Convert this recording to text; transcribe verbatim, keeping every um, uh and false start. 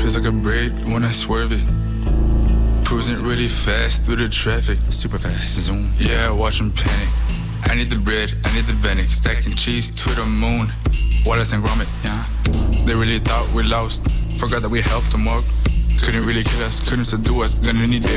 Feels like a break when I swerve it. Cruising really fast through the traffic. Super fast. Zoom. Yeah, watch them panic. I need the bread, I need the Bennett. Stacking cheese to the moon. Wallace and Gromit, yeah. They really thought we lost. Forgot that we helped them walk. Couldn't really kill us, couldn't subdue us. Gonna need